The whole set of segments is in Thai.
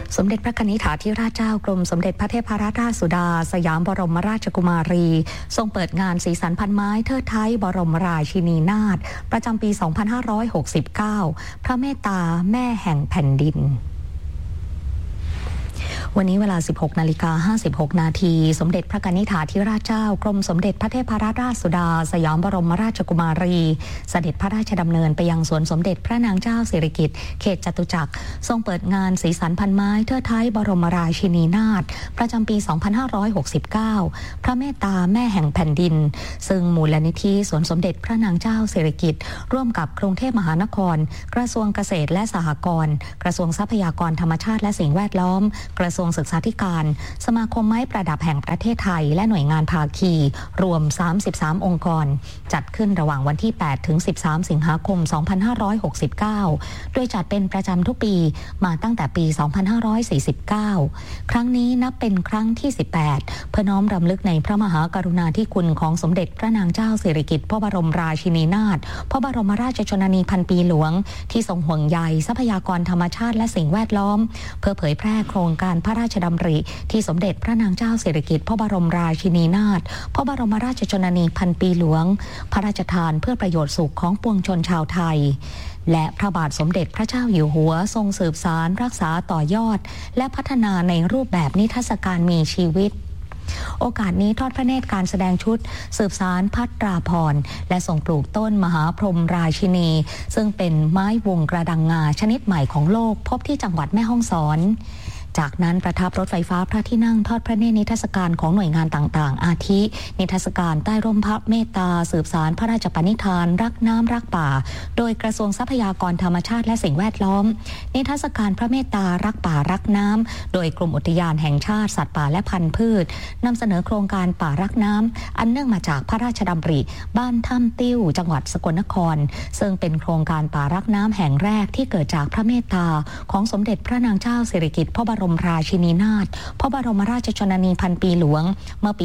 สมเด็จพระกนิษฐาธิราชเจ้ากรมสมเด็จพระเทพรัตนราชสุดาสยามบรมราชกุมารีทรงเปิดงานสีสันพันไม้เทิดไทยบรมราชินีนาถประจำปี 2569 พระเมตตาแม่แห่งแผ่นดินวันนี้เวลา 16:56 นาทีสมเด็จพระกนิษฐาธิราชเจ้ากรมสมเด็จพระเทพรัตนราชสุดาสยามบรมราชกุมารีเสด็จพระราชดำเนินไปยังสวนสมเด็จพระนางเจ้าสิริกิติ์เขตจตุจักรทรงเปิดงานสีสันพันไม้เทิดไทยบรมราชินีนาถประจำปี 2569 พระเมตตาแม่แห่งแผ่นดินซึ่งมูลนิธิสวนสมเด็จพระนางเจ้าสิริกิติ์ร่วมกับกรุงเทพมหานครกระทรวงเกษตรและสหกรณ์กระทรวงทรัพยากรธรรมชาติและสิ่งแวดล้อมกระทรวงศึกษาธิการสมาคมไม้ประดับแห่งประเทศไทยและหน่วยงานภาคีรวม33องค์กรจัดขึ้นระหว่างวันที่8ถึง13สิงหาคม2569โดยจัดเป็นประจำทุกปีมาตั้งแต่ปี2549ครั้งนี้นับเป็นครั้งที่18เพื่อน้อมรำลึกในพระมหากรุณาธิคุณของสมเด็จพระนางเจ้าสิริกิติ์พระบรมราชินีนาถพระบรมราชชนนีพันปีหลวงที่ทรงห่วงใยทรัพยากรธรรมชาติและสิ่งแวดล้อมเพื่อเผยแพร่โครงการพระราชดำริที่สมเด็จพระนางเจ้าสิริกิติ์พระบรมราชินีนาถพระบรมราชชนนีพันปีหลวงพระราชทานเพื่อประโยชน์สุขของปวงชนชาวไทยและพระบาทสมเด็จพระเจ้าอยู่หัวทรงสืบสานรักษาต่อยอดและพัฒนาในรูปแบบนิทรรศการมีชีวิตโอกาสนี้ทอดพระเนตรการแสดงชุดสืบสานพัตราพรและส่งปลูกต้นมหาพรหมราชินีซึ่งเป็นไม้วงกระดังงาชนิดใหม่ของโลกพบที่จังหวัดแม่ฮ่องสอนจากนั้นประทับรถไฟฟ้าพระที่นั่งทอดพระเนตรนิทรรศการของหน่วยงานต่างๆอาทินิทรรศการใต้ร่มพระเมตตาสืบสารพระราชปณิธานรักน้ำรักป่าโดยกระทรวงทรัพยากรธรรมชาติและสิ่งแวดล้อมนิทรรศการพระเมตตารักป่ารักน้ำโดยกรมอุทยานแห่งชาติสัตว์ป่าและพันธุ์พืชนำเสนอโครงการป่ารักน้ำอันเนื่องมาจากพระราชดำริบ้านถ้ำติ้วจังหวัดสกลนครซึ่งเป็นโครงการป่ารักน้ำแห่งแรกที่เกิดจากพระเมตตาของสมเด็จพระนางเจ้าสิริกิติ์พระบรมราชินีนาถพระบรมราชชนนีพันปีหลวงเมื่อปี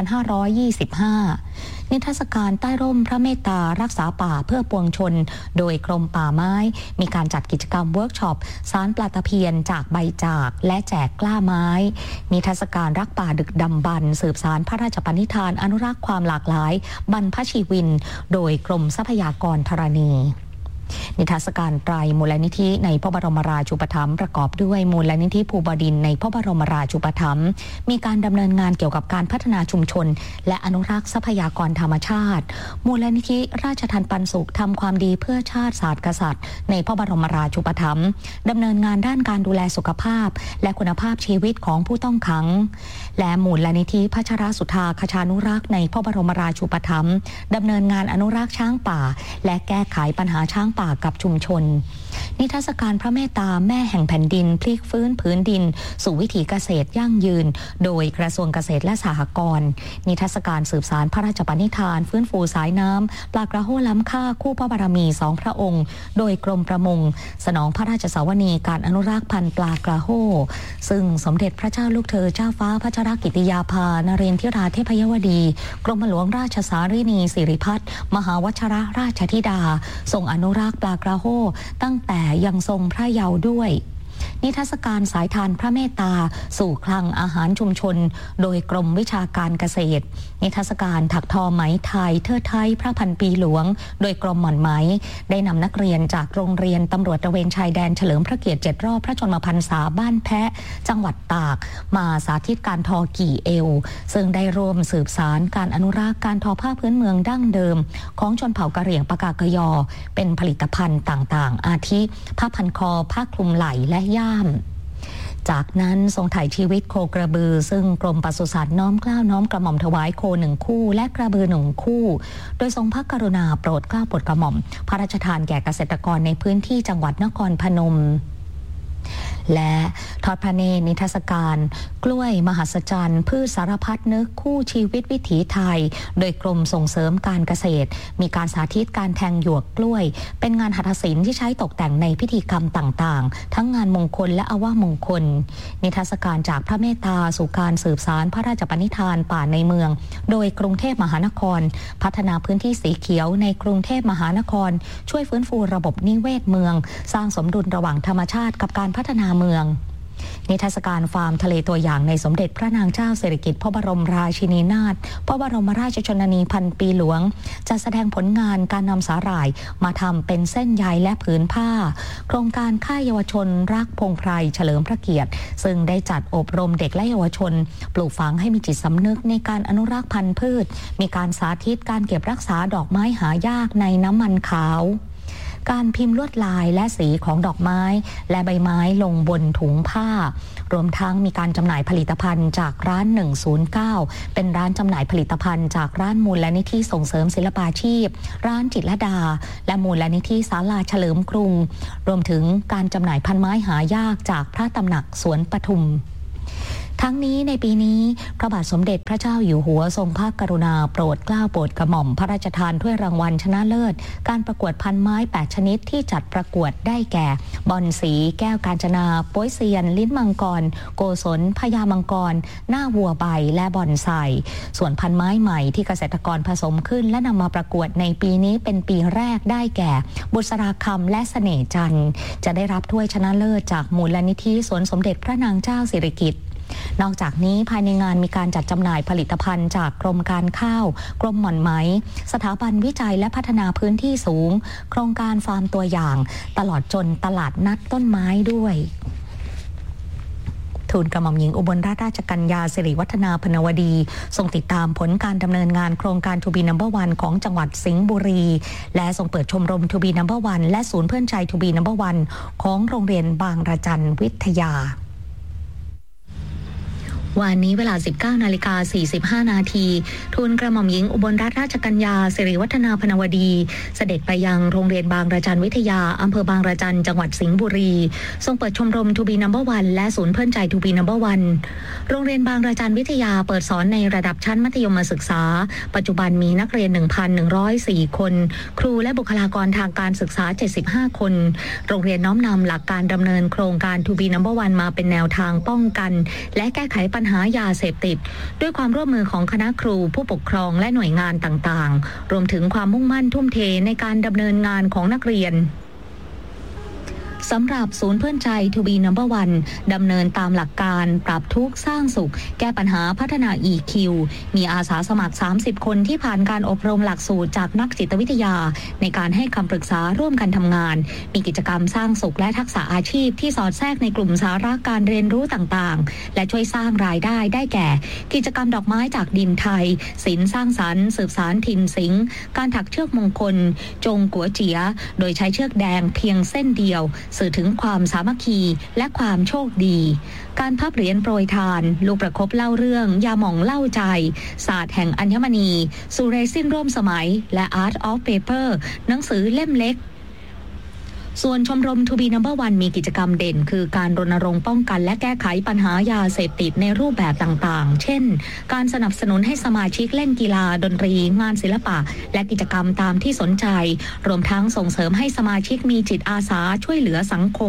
2525 นิทรรศการใต้ร่มพระเมตตารักษาป่าเพื่อปวงชนโดยกรมป่าไม้มีการจัดกิจกรรมเวิร์กช็อปสารปลาตะเพียนจากใบจากและแจกกล้าไม้นิทรรศการรักป่าดึกดำบรรพ์สืบสารพระราชปณิธานอนุรักษ์ความหลากหลายบรรพชีวินโดยกรมทรัพยากรธรณีนิทรรศการไตรมูลนิธิในพระบรมราชูปถัมภ์ประกอบด้วยมูลนิธิภูบดินทร์ในพระบรมราชูปถัมภ์มีการดำเนินงานเกี่ยวกับการพัฒนาชุมชนและอนุรักษ์ทรัพยากรธรรมชาติมูลนิธิราชทัณฑ์ปันสุขทำความดีเพื่อชาติศาสตร์กษัตริย์ในพระบรมราชูปถัมภ์ดำเนินงานด้านการดูแลสุขภาพและคุณภาพชีวิตของผู้ต้องขังและมูลนิธิพัชรสุธาคชานุรักษ์ในพระบรมราชูปถัมภ์ดำเนินงานอนุรักษ์ช้างป่าและแก้ไขปัญหาช้างป่ากับชุมชนนิทรรศการพระเมตตาแม่แห่งแผ่นดินพลิกฟื้นผืนดินสู่วิถีเกษตรยั่งยืนโดยกระทรวงเกษตรและสหกรณ์นิทรรศการสืบสารพระราชปณิธานฟื้นฟูสายน้ำปลากระโห้ล้ำค่าคู่พระบารมีสองพระองค์โดยกรมประมงสนองพระราชสวนีการอนุรักษ์พันธุ์ปลากระโห้ซึ่งสมเด็จพระเจ้าลูกเธอเจ้าฟ้าพัชรกิติยาภานเรนทิราเทพยวดีกรมหลวงราชสารินีสิริพัฒน์มหาวชรราชธิดาทรงอนุรักษ์ปลากระโห้ตั้งแต่ยังทรงพระเยาว์ด้วยนิทรรศการสายทานพระเมตตาสู่คลังอาหารชุมชนโดยกรมวิชาการเกษตรนิทรรศการถักทอไหมไทยเทิดไทยพระพันปีหลวงโดยกรมหม่อนไหมได้นำนักเรียนจากโรงเรียนตำรวจตระเวนชายแดนเฉลิมพระเกียรติ7รอบพระชนมพรรษาบ้านแพะจังหวัดตากมาสาธิตการทอกี่เอวซึ่งได้ร่วมสืบสารการอนุรักษ์การทอผ้าพื้นเมืองดั้งเดิมของชนเผ่ากะเหรี่ยงปากากยอเป็นผลิตภัณฑ์ต่างๆอาทิผ้าพันคอผ้าคลุมไหล่และย่ามจากนั้นทรงถ่ายชีวิตโคกระบือซึ่งกรมปศุสัตว์น้อมเกล้าน้อมกระหม่อมถวายโค1คู่และกระบือ1คู่โดยทรงพระกรุณาโปรดเกล้าโปรดกระหม่อมพระราชทานแก่เกษตรกรในพื้นที่จังหวัดนครพนมและทอดพระเนตรนิทรรศการกล้วยมหัศจรรย์พืชสารพัดนึกคู่ชีวิตวิถีไทยโดยกรมส่งเสริมการเกษตรมีการสาธิตการแทงหยวกกล้วยเป็นงานหัตถศิลป์ที่ใช้ตกแต่งในพิธีกรรมต่างๆทั้งงานมงคลและอวมงคลนิทรรศการจากพระเมตตาสู่การสืบสารพระราชปณิธานป่าในเมืองโดยกรุงเทพมหานครพัฒนาพื้นที่สีเขียวในกรุงเทพมหานครช่วยฟื้นฟูระบบนิเวศเมืองสร้างสมดุลระหว่างธรรมชาติกับการพัฒนาเมืองนิทรรศการฟาร์มทะเลตัวอย่างในสมเด็จพระนางเจ้าสิริกิติ์พระบรมราชินีนาถพระบรมราชชนนีพันปีหลวงจะแสดงผลงานการนำสาหร่ายมาทำเป็นเส้นใยและผืนผ้าโครงการค่ายเยาวชนรักพงไพรเฉลิมพระเกียรติซึ่งได้จัดอบรมเด็กและเยาวชนปลูกฝังให้มีจิตสำนึกในการอนุรักษ์พันธุ์พืชมีการสาธิตการเก็บรักษาดอกไม้หายากในน้ำมันขาวการพิมพ์ลวดลายและสีของดอกไม้และใบไม้ลงบนถุงผ้ารวมทั้งมีการจำหน่ายผลิตภัณฑ์จากร้าน109เป็นร้านจำหน่ายผลิตภัณฑ์จากร้านมูลนิธิส่งเสริมศิลปาชีพร้านจิตรลดาและมูลนิธิศาลาเฉลิมกรุงรวมถึงการจำหน่ายพันไม้หายากจากพระตำหนักสวนปทุมทั้งนี้ในปีนี้พระบาทสมเด็จพระเจ้าอยู่หัวทรงพระกรุณาโปรดเกล้าโปรดกระหม่อมพระราชทานถ้วยรางวัลชนะเลิศการประกวดพันไม้8ชนิดที่จัดประกวดได้แก่บอนสีแก้วกาญจนาโป้ยเซียนลิ้นมังกรโกศลพญามังกรหน้าวัวใบและบอนไซส่วนพันไม้ใหม่ที่เกษตรกรผสมขึ้นและนำมาประกวดในปีนี้เป็นปีแรกได้แก่บุษราคำและเสน่ห์จันทร์จะได้รับถ้วยชนะเลิศจากมูลนิธิสวนสมเด็จพระนางเจ้าสิริกิติ์นอกจากนี้ภายในงานมีการจัดจำหน่ายผลิตภัณฑ์จากกรมการข้าวกรมหม่อนไหมสถาบันวิจัยและพัฒนาพื้นที่สูงโครงการฟาร์มตัวอย่างตลอดจนตลาดนัดต้นไม้ด้วยทูลกระหม่อมหญิงอุบลราชกัญญาสิริวัฒนาพนวดีทรงติดตามผลการดำเนินงานโครงการ To Be Number One ของจังหวัดสิงห์บุรีและทรงเปิดชมรม To Be Number One และศูนย์เพื่อนใจ To Be Number One ของโรงเรียนบางระจันวิทยาวันนี้เวลา 19:45 น.ทูลกระหม่อมหญิงอุบลรัตนราชกัญญาสิริวัฒนาพนวดีเสด็จไปยังโรงเรียนบางระจันวิทยาอำเภอบางระจันจังหวัดสิงห์บุรีทรงเปิดชมรม To Be Number One และศูนย์เพื่อนใจ To Be Number One โรงเรียนบางระจันวิทยาเปิดสอนในระดับชั้นมัธยมศึกษาปัจจุบันมีนักเรียน 1,104 คนครูและบุคลากรทางการศึกษา75คนโรงเรียนน้อมนำหลักการดำเนินโครงการ To Be Number One มาเป็นแนวทางป้องกันและแก้ไขปัญหายาเสพติดด้วยความร่วมมือของคณะครูผู้ปกครองและหน่วยงานต่างๆรวมถึงความมุ่งมั่นทุ่มเทในการดำเนินงานของนักเรียนสำหรับศูนย์เพื่อนใจ To Be Number One ดำเนินตามหลักการปรับทุกข์สร้างสุขแก้ปัญหาพัฒนา EQ มีอาสาสมัคร30คนที่ผ่านการอบรมหลักสูตรจากนักจิตวิทยาในการให้คำปรึกษาร่วมกันทำงานมีกิจกรรมสร้างสุขและทักษะอาชีพที่สอดแทรกในกลุ่มสาระการเรียนรู้ต่างๆและช่วยสร้างรายได้ได้แก่กิจกรรมดอกไม้จากดินไทยศิลป์สร้างสรรค์สืบสานถิ่นสิงห์การถักเชือกมงคลจงกัวเจียโดยใช้เชือกแดงเพียงเส้นเดียวสื่อถึงความสามัคคีและความโชคดีการพับเหรียญโปรยทานลูกประคบเล่าเรื่องยาหม่องเล่าใจศาสตร์แห่งอัญมณีสุเรซินร่วมสมัยและ Art of Paper หนังสือเล่มเล็กส่วนชมรม To Be Number One มีกิจกรรมเด่นคือการรณรงค์ป้องกันและแก้ไขปัญหายาเสพติดในรูปแบบต่างๆเช่นการสนับสนุนให้สมาชิกเล่นกีฬาดนตรีงานศิลปะและกิจกรรมตามที่สนใจรวมทั้งส่งเสริมให้สมาชิกมีจิตอาสาช่วยเหลือสังคม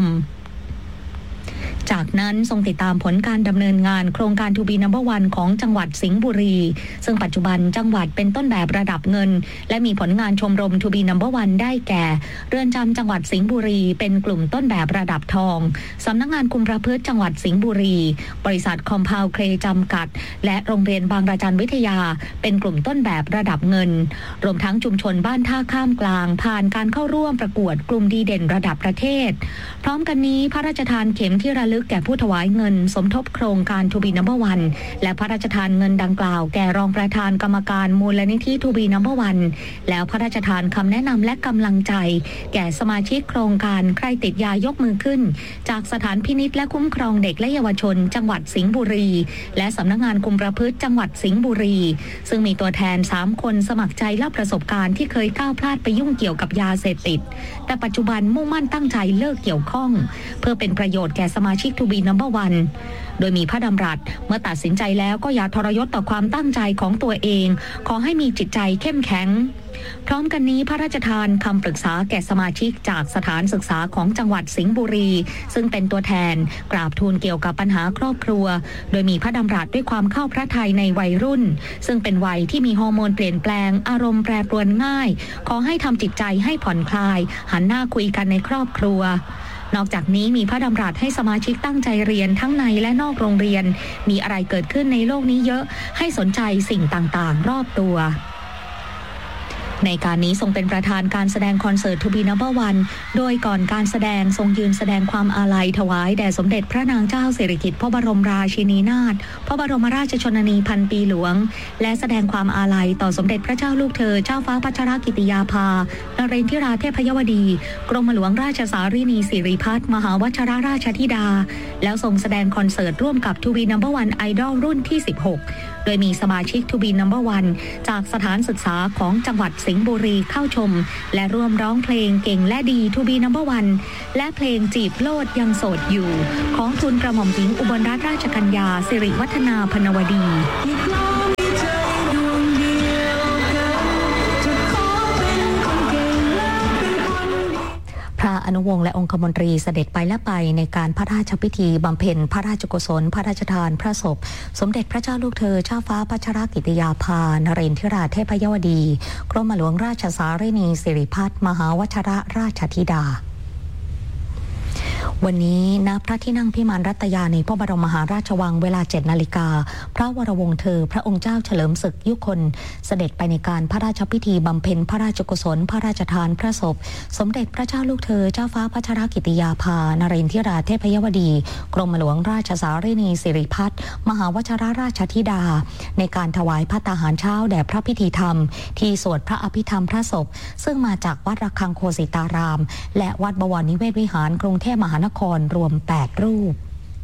จากนั้นทรงติดตามผลการดำเนินงานโครงการ To Be Number One ของจังหวัดสิงห์บุรีซึ่งปัจจุบันจังหวัดเป็นต้นแบบระดับเงินและมีผลงานชมรม To Be Number One ได้แก่เรือนจำจังหวัดสิงห์บุรีเป็นกลุ่มต้นแบบระดับทองสำนักงานคุมประพฤติจังหวัดสิงห์บุรีบริษัทคอมพาวเครจำกัดและโรงเรียนบางระจันวิทยาเป็นกลุ่มต้นแบบระดับเงินรวมทั้งชุมชนบ้านท่าข้ามกลางผ่านการเข้าร่วมประกวดกลุ่มดีเด่นระดับประเทศพร้อมกันนี้พระราชทานเข็มที่ระลึกแก่ผู้ถวายเงินสมทบโครงการ To Be Number One และพระราชทานเงินดังกล่าวแก่รองประธานกรรมการมูลนิธิ To Be Number One แล้วพระราชทานคำแนะนำและกำลังใจแก่สมาชิกโครงการใครติดยายกมือขึ้นจากสถานพินิจและคุ้มครองเด็กและเยาวชนจังหวัดสิงห์บุรีและสำนักงานคุมประพฤติจังหวัดสิงห์บุรีซึ่งมีตัวแทน3คนสมัครใจเล่าประสบการณ์ที่เคยก้าวพลาดไปยุ่งเกี่ยวกับยาเสพติดแต่ปัจจุบันมุ่งมั่นตั้งใจเลิกเกี่ยวข้องเพื่อเป็นประโยชน์แก่สมาชิก To Be Number One โดยมีพระดำรัสเมื่อตัดสินใจแล้วก็อย่าทรยศต่อความตั้งใจของตัวเองขอให้มีจิตใจเข้มแข็งพร้อมกันนี้พระราชทานคำปรึกษาแก่สมาชิกจากสถานศึกษาของจังหวัดสิงห์บุรีซึ่งเป็นตัวแทนกราบทูลเกี่ยวกับปัญหาครอบครัวโดยมีพระดำรัสด้วยความเข้าพระทัยในวัยรุ่นซึ่งเป็นวัยที่มีฮอร์โมนเปลี่ยนแปลงอารมณ์แปรปรวนง่ายขอให้ทำจิตใจให้ผ่อนคลายหันหน้าคุยกันในครอบครัวนอกจากนี้มีพระดำรัสให้สมาชิกตั้งใจเรียนทั้งในและนอกโรงเรียนมีอะไรเกิดขึ้นในโลกนี้เยอะให้สนใจสิ่งต่างๆรอบตัวในการนี้ทรงเป็นประธานการแสดงคอนเสิร์ต To Be Number One โดยก่อนการแสดงทรงยืนแสดงความอาลัยถวายแด่สมเด็จพระนางเจ้าสิริกิติ์พระบรมราชินีนาถพระบรมราชชนนีพันปีหลวงและแสดงความอาลัยต่อสมเด็จพระเจ้าลูกเธอเจ้าฟ้าพัชรกิติยาภานเรนทิราเทพยวดีกรมหลวงราชสารินีสิริพัฒน์มหาวชิรราชธิดาแล้วทรงแสดงคอนเสิร์ตร่วมกับ To Be Number One Idol รุ่นที่16โดยมีสมาชิก To Be Number One จากสถานศึกษาของจังหวัดสิงห์บุรีเข้าชมและร่วมร้องเพลงเก่งและดี To Be Number One และเพลงจีบโลดยังโสดอยู่ของทูลกระหม่อมหญิงอุบลรัตนราชกัญญาสิริวัฒนาพนวดีพระอนุวงศ์และองคมนตรีเสด็จไปและไปในการพระราชพิธีบำเพ็ญพระราชกุศลพระราชทานพระศพสมเด็จพระเจ้าลูกเธอเจ้าฟ้าพัชรกิติยาภานเรนทิราเทพยวดีกรมหลวงราชสารินีสิริพัฒน์มหาวชิรราชธิดาวันนี้ณพระที่นั่งพิมานรัตยาในพระบรมมหาราชวังเวลา 7 นาฬิกาพระวรวงศ์เธอพระองค์เจ้าเฉลิมศึกยุคนเสด็จไปในการพระราชพิธีบำเพ็ญพระราชกุศลพระราชทานพระศพสมเด็จพระเจ้าลูกเธอเจ้าฟ้าพัชรกิติยาภานเรนทิราเทพยวดีกรมหลวงราชสารินีสิริพัฒน์มหาวชิรราชธิดาในการถวายภัตตาหารเช้าแด่พระพิธีธรรมที่สวดพระอภิธรรมพระศพซึ่งมาจากวัดระฆังโคสิตารามและวัดบวรนิเวศวิหารกรุงเทพมหานครรวม8 รูป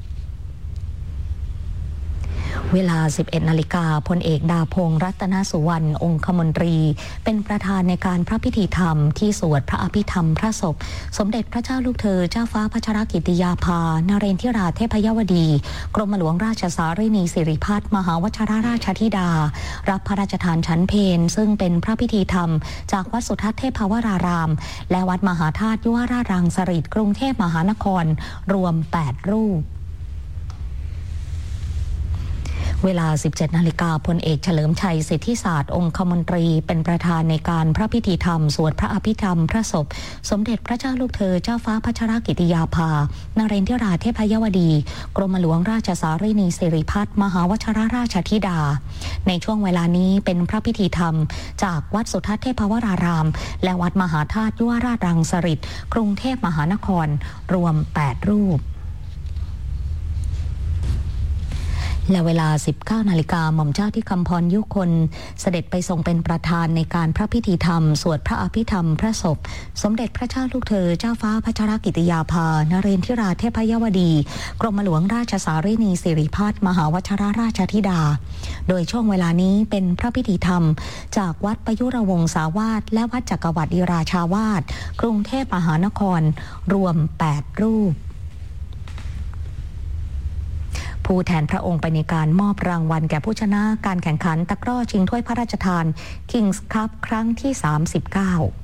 เวลา 11 นาฬิกาพลเอกดาพงษ์รัตนสุวรรณองคมนตรีเป็นประธานในการพระพิธีธรรมที่สวดพระอภิธรรมพระศพสมเด็จพระเจ้าลูกเธอเจ้าฟ้าพัชรกิติยาภานเรนทิราเทพยวดีกรมหลวงราชสารินีสิริพัฒน์มหาวชิรราชธิดารับพระราชทานฉันเพลซึ่งเป็นพระพิธีธรรมจากวัดสุทัศน์เทพวรารามและวัดมหาธาตุยุวราชรังสฤษฎ์กรุงเทพมหานครรวม8 รูปเวลา 17 นาฬิกาพลเอกเฉลิมชัยสิทธิศาสตร์องคมนตรีเป็นประธานในการพระพิธีธรรมสวดพระอภิธรรมพระศพสมเด็จพระเจ้าลูกเธอเจ้าฟ้าพัชรกิติยาภานเรนทิราเทพยวดีกรมหลวงราชสารินีสิริพัฒน์มหาวชิรราชธิดาในช่วงเวลานี้เป็นพระพิธีธรรมจากวัดสุทัศน์เทพวรารามและวัดมหาธาตุยุวราชรังสฤษฎ์กรุงเทพมหานครรวม8 รูปและเวลา 19 นาฬิกาหม่อมเจ้าที่คำพรยุคนเสด็จไปทรงเป็นประธานในการพระพิธีธรรมสวดพระอภิธรรมพระศพสมเด็จพระเจ้าลูกเธอเจ้าฟ้าพัชรกิติยาภานเรนทิราเทพยวดีกรมหลวงราชสารินีสิริพัฒน์มหาวชิรราชธิดาโดยช่วงเวลานี้เป็นพระพิธีธรรมจากวัดประยุรวงศาวาสและวัดจักรวรรดิราชาวาสกรุงเทพมหานครรวม8 รูปผู้แทนพระองค์ไปในการมอบรางวัลแก่ผู้ชนะการแข่งขันตะกร้อชิงถ้วยพระราชทาน Kings Cup ครั้งที่ 39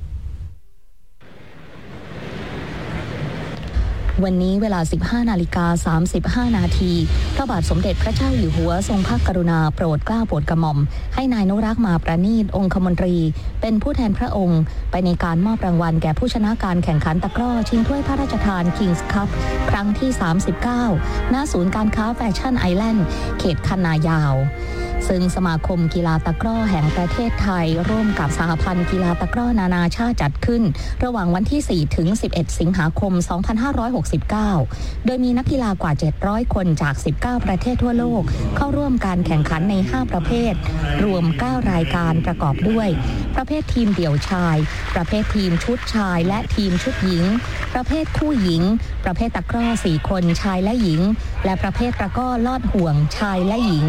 วันนี้เวลา 15:35 นาทีพระบาทสมเด็จพระเจ้าอยู่หัวทรงพระกรุณาโปรดเกล้าโปรดกระหม่อมให้นายนรักษ์มาประณีตองคมนตรีเป็นผู้แทนพระองค์ไปในการมอบรางวัลแก่ผู้ชนะการแข่งขันตะกร้อชิงถ้วยพระราชทาน Kings Cup ครั้งที่ 39 ณ ศูนย์การค้าแฟชั่นไอแลนด์เขตคันนายาวซึ่งสมาคมกีฬาตะกร้อแห่งประเทศไทยร่วมกับสหพันธ์กีฬาตะกร้อนานาชาติจัดขึ้นระหว่างวันที่ 4 ถึง 11 สิงหาคม 2569 โดยมีนักกีฬากว่า 700 คนจาก 19 ประเทศทั่วโลกเข้าร่วมการแข่งขันใน 5 ประเภทรวม 9 รายการประกอบด้วยประเภททีมเดี่ยวชายประเภททีมชุดชายและทีมชุดหญิงประเภทคู่หญิงประเภทตะกร้อ 4 คนชายและหญิงและประเภทตะกร้อลอดห่วงชายและหญิง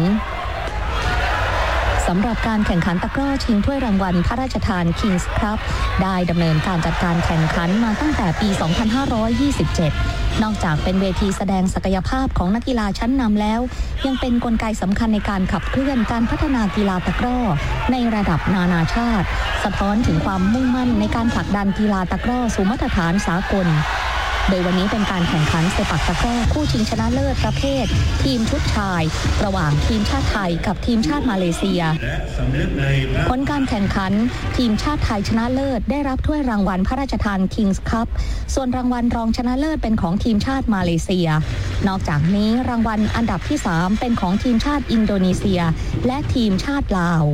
สำหรับการแข่งขันตะกร้อชิงถ้วยรางวัลพระราชทาน Kings Cup ได้ดำเนินการจัดการแข่งขันมาตั้งแต่ปี 2527 นอกจากเป็นเวทีแสดงศักยภาพของนักกีฬาชั้นนำแล้วยังเป็นกลไกสำคัญในการขับเคลื่อนการพัฒนากีฬาตะกร้อในระดับนานาชาติสะท้อนถึงความมุ่งมั่นในการผลักดันกีฬาตะกร้อสู่มาตรฐานสากลโดยวันนี้เป็นการแข่งขันเซปักตะกร้อคู่ชิงชนะเลิศประเภททีมชุดชายระหว่างทีมชาติไทยกับทีมชาติมาเลเซียผลการแข่งขันทีมชาติไทยชนะเลิศได้รับถ้วยรางวัลพระราชทาน Kings Cup ส่วนรางวัลรองชนะเลิศเป็นของทีมชาติมาเลเซียนอกจากนี้รางวัลอันดับที่ 3เป็นของทีมชาติอินโดนีเซียและทีมชาติลาว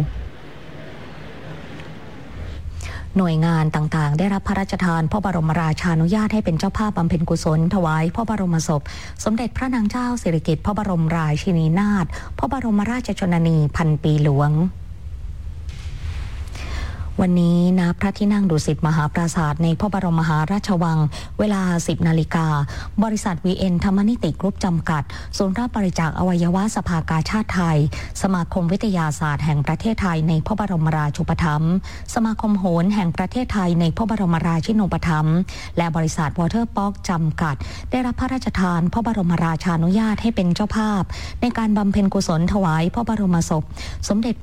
หน่วยงานต่างๆได้รับพระราชทานพระบรมราชานุญาตให้เป็นเจ้าภาพบำเพ็ญกุศลถวายพระบรมศพสมเด็จพระนางเจ้าสิริกิติ์พระบรมราชินีนาถพระบรมราชชนนีพันปีหลวงวันนี้ณพระที่นั่งดุสิตมหาปราสาทในพระบรมมหาราชวังเวลา 10 นาฬิกาบริษัท VN ธรรมนิติกรุ๊ปจำกัดศูนย์รับบริจาคอวัยวะสภากาชาติไทยสมาคมวิทยาศาสตร์แห่งประเทศไทยในพระบรมราชูปถัมภ์สมาคมโหรแห่งประเทศไทยในพระบรมราชินูปถัมภ์และบริษัทวอเตอร์ป๊อกจำกัดได้รับพระราชทานพระบรมราชานุญาตให้เป็นเจ้าภาพในการบำเพ็ญกุศลถวายพระบรมศพสมเด็จ